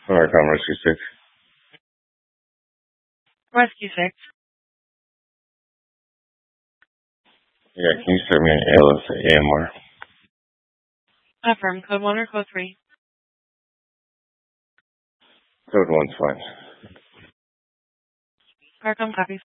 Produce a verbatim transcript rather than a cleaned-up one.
Alright, I'm Rescue six. Rescue six. Yeah, can you send me an L S A M R? Affirm. Code one or code three? Code one's fine. Carcom copies.